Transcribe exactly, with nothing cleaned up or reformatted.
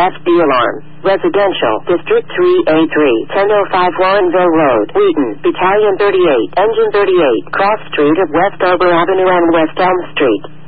F D alarm. Residential, District three A three, ten oh five Warrenville Road, Wheaton, Battalion thirty-eight, Engine thirty-eight, Cross Street of Westover Avenue and West Elm Street.